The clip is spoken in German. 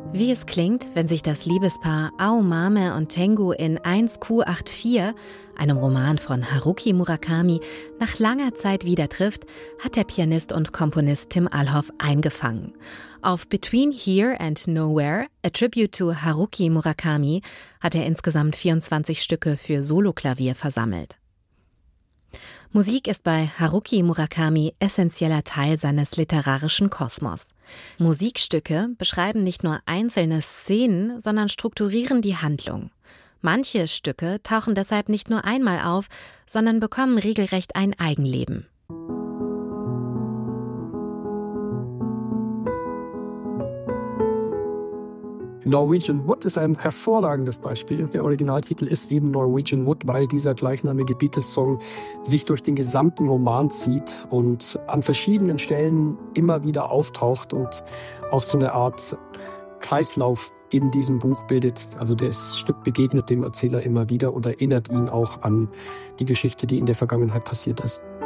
Wie es klingt, wenn sich das Liebespaar Aomame und Tengu in 1Q84, einem Roman von Haruki Murakami, nach langer Zeit wieder trifft, hat der Pianist und Komponist Tim Alhoff eingefangen. Auf Between Here and Nowhere, a Tribute to Haruki Murakami, hat er insgesamt 24 Stücke für Soloklavier versammelt. Musik ist bei Haruki Murakami essentieller Teil seines literarischen Kosmos. Musikstücke beschreiben nicht nur einzelne Szenen, sondern strukturieren die Handlung. Manche Stücke tauchen deshalb nicht nur einmal auf, sondern bekommen regelrecht ein Eigenleben. Norwegian Wood ist ein hervorragendes Beispiel. Der Originaltitel ist eben Norwegian Wood, weil dieser gleichnamige Beatles-Song sich durch den gesamten Roman zieht und an verschiedenen Stellen immer wieder auftaucht und auch so eine Art Kreislauf in diesem Buch bildet. Also das Stück begegnet dem Erzähler immer wieder und erinnert ihn auch an die Geschichte, die in der Vergangenheit passiert ist.